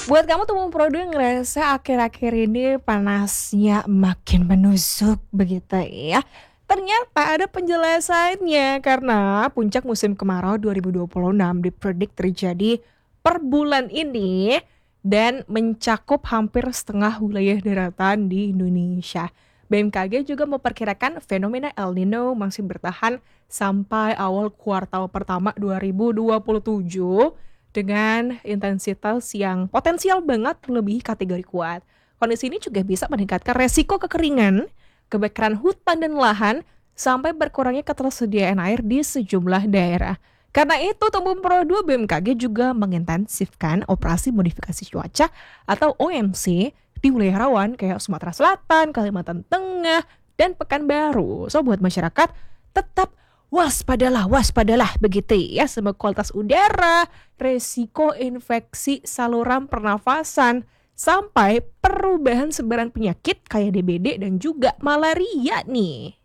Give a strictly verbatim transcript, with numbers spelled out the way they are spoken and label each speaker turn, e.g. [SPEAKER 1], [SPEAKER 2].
[SPEAKER 1] Buat kamu tuh Pro dua ngerasa akhir-akhir ini panasnya makin menusuk begitu ya. Ternyata ada penjelasannya karena puncak musim kemarau dua ribu dua puluh enam dipredik terjadi per bulan ini dan mencakup hampir setengah wilayah daratan di Indonesia. B M K G juga memperkirakan fenomena El Nino masih bertahan sampai awal kuartal pertama dua ribu dua puluh tujuh dengan intensitas yang potensial banget melebihi kategori kuat. Kondisi ini juga bisa meningkatkan resiko kekeringan, kebakaran hutan dan lahan, sampai berkurangnya ketersediaan air di sejumlah daerah. Karena itu, Tumbuh Pro dua B M K G juga mengintensifkan operasi modifikasi cuaca atau O M C di wilayah rawan kayak Sumatera Selatan, Kalimantan Tengah, dan Pekanbaru. So, buat masyarakat tetap waspadalah, waspadalah begitu ya sama kualitas udara, resiko infeksi saluran pernafasan, sampai perubahan sebaran penyakit kayak D B D dan juga malaria nih.